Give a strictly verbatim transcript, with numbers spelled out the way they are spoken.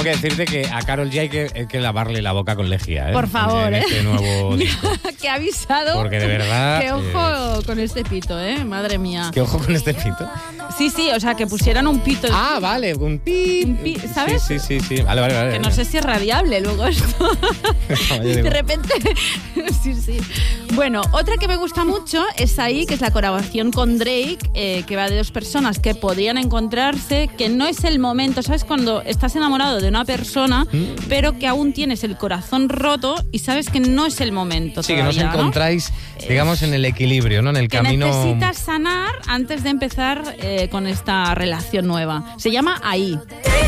que decirte que a Karol G hay que, hay que lavarle la boca con lejía, ¿eh? Por favor, en, en este ¿eh? nuevo disco. Que ha avisado. Porque de verdad... Que ojo eh, con este pito, ¿eh? Madre mía. Que ojo con este pito. Sí, sí, o sea, que pusieran un pito. Ah, vale, un pi. Un pi, ¿sabes? Sí, sí, sí, sí. Vale, vale, vale. Que no sé si es radiable luego esto. De repente. Sí, sí. Bueno, otra que me gusta mucho es ahí, que es la colaboración con Drake, eh, que va de dos personas que podrían encontrarse, que no es el momento, ¿sabes? Cuando estás enamorado de una persona, ¿Mm? pero que aún tienes el corazón roto y sabes que no es el momento. Sí, todavía, que no os encontráis, ¿no? digamos, en el equilibrio, ¿no? En el que camino. Necesitas sanar antes de empezar eh, con esta relación nueva. Se llama Ahí.